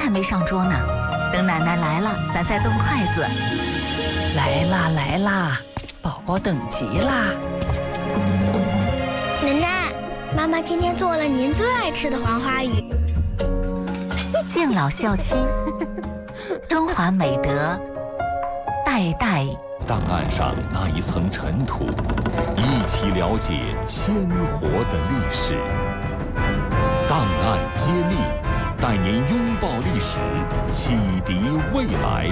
还没上桌呢。等奶奶来了，咱再动筷子。 来啦来啦，宝宝等急啦。 奶奶，妈妈今天做了您最爱吃的黄花鱼。 敬老孝亲，中华美德，代代。 档案上那一层尘土，一起了解鲜活的历史。档案揭秘，带您拥抱历史，启迪未来。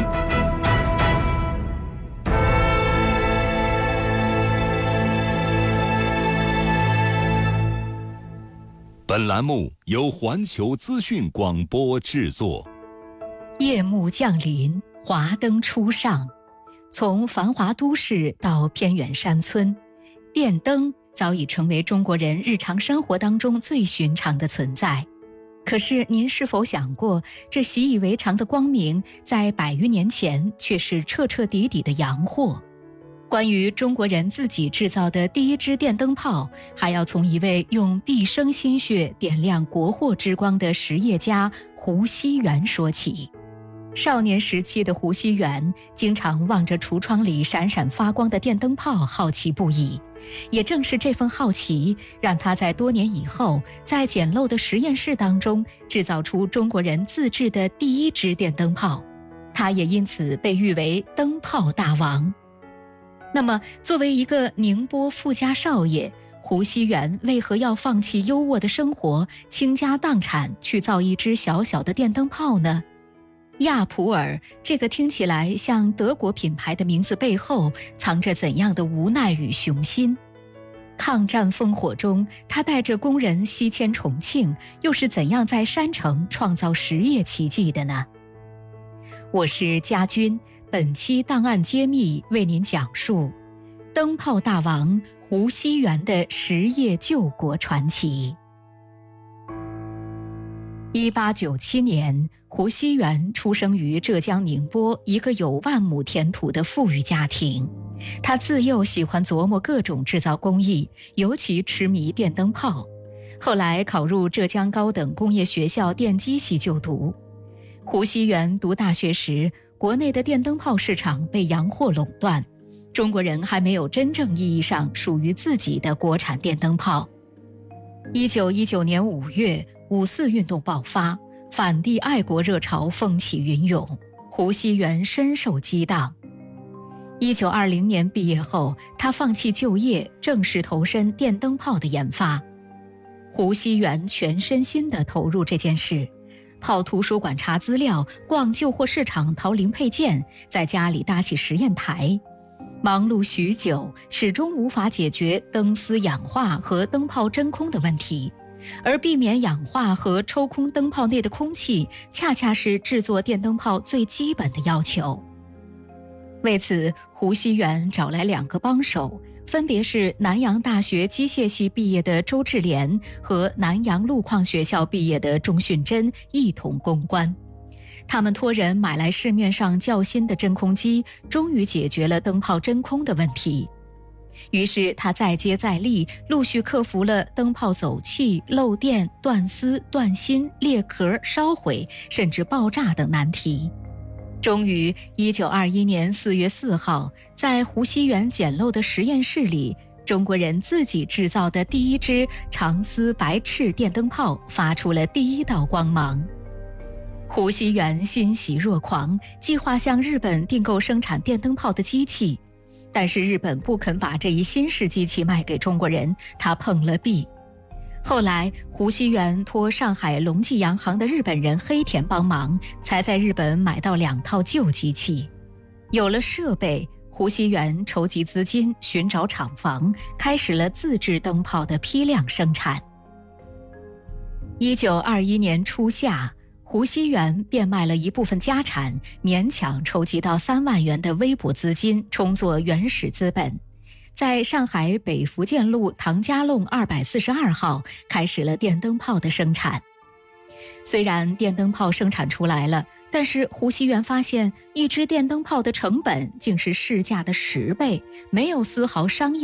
本栏目由环球资讯广播制作。 夜幕降临，华灯初上，从繁华都市到偏远山村，电灯早已成为中国人日常生活当中最寻常的存在。可是您是否想过，这习以为常的光明在100余年前却是彻彻底底的洋货？关于中国人自己制造的第一支电灯泡，还要从一位用毕生心血点亮国货之光的实业家胡锡元说起。少年时期的胡锡元经常望着橱窗里闪闪发光的电灯泡，好奇不已。也正是这份好奇，让他在多年以后，在简陋的实验室当中制造出中国人自制的第一支电灯泡。他也因此被誉为灯泡大王。那么，作为一个宁波富家少爷，胡锡元为何要放弃优渥的生活，倾家荡产去造一支小小的电灯泡呢？亚普尔这个听起来像德国品牌的名字背后，藏着怎样的无奈与雄心？抗战烽火中，他带着工人西迁重庆，又是怎样在山城创造实业奇迹的呢？我是家军，本期档案揭秘为您讲述灯泡大王胡锡元的实业救国传奇。1897年，胡锡元出生于浙江宁波一个有万亩田土的富裕家庭。他自幼喜欢琢磨各种制造工艺，尤其痴迷电灯泡。后来考入浙江高等工业学校电机系就读。胡锡元读大学时，国内的电灯泡市场被洋货垄断，中国人还没有真正意义上属于自己的国产电灯泡。1919年5月，5·4运动爆发，反帝爱国热潮风起云涌，胡锡元深受激荡。1920年毕业后，他放弃就业，正式投身电灯泡的研发。胡锡元全身心地投入这件事，跑图书馆查资料，逛旧货市场淘零配件，在家里搭起实验台。忙碌许久，始终无法解决灯丝氧化和灯泡真空的问题，而避免氧化和抽空灯泡内的空气，恰恰是制作电灯泡最基本的要求。为此，胡锡元找来2个帮手，分别是南洋大学机械系毕业的周志廉和南洋路矿学校毕业的钟训珍一同攻关。他们托人买来市面上较新的真空机，终于解决了灯泡真空的问题。于是他再接再厉，陆续克服了灯泡走气、漏电、断丝、断芯、裂壳、烧毁，甚至爆炸等难题。终于1921年4月4号，在胡锡元简陋的实验室里，中国人自己制造的第一支长丝白炽电灯泡发出了第一道光芒。胡锡元欣喜若狂，计划向日本订购生产电灯泡的机器，但是日本不肯把这一新式机器卖给中国人，他碰了壁。后来胡锡元托上海隆记洋行的日本人黑田帮忙，才在日本买到2套旧机器。有了设备，胡锡元筹集资金，寻找厂房，开始了自制灯泡的批量生产。1921年初夏，胡锡元变卖了一部分家产，勉强筹集到3万元的微薄资金，充作原始资本，在上海北福建路唐家弄242号开始了电灯泡的生产。虽然电灯泡生产出来了，但是胡锡元发现，一支电灯泡的成本竟是市价的10倍，没有丝毫商业